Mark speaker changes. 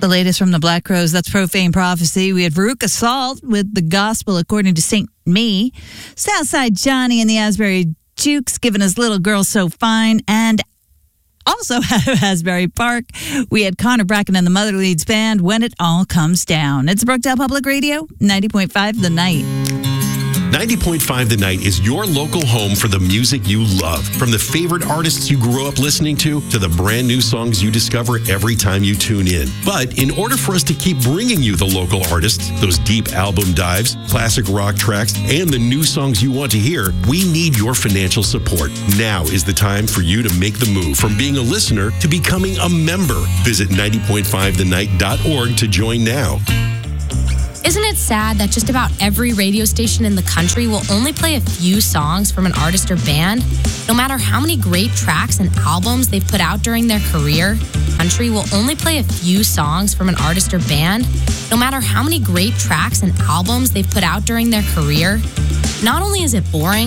Speaker 1: The latest from the Black Crowes, that's Profane Prophecy. We had Veruca Salt with The Gospel According to St. Me. Southside Johnny and the Asbury Jukes giving us Little Girl So Fine. And also out of Asbury Park, we had Connor Bracken and the Mother Leeds Band, When It All Comes Down. It's Brookdale Public Radio, 90.5 The Night.
Speaker 2: 90.5 The Night is your local home for the music you love. From the favorite artists you grew up listening to the brand new songs you discover every time you tune in. But in order for us to keep bringing you the local artists, those deep album dives, classic rock tracks, and the new songs you want to hear, we need your financial support. Now is the time for you to make the move from being a listener to becoming a member. Visit 90.5thenight.org to join now.
Speaker 3: Isn't it sad that just about every radio station in the country will only play a few songs from an artist or band? No matter how many great tracks and albums they've put out during their career, country will only play a few songs from an artist or band. No matter how many great tracks and albums they've put out during their career, not only is it boring,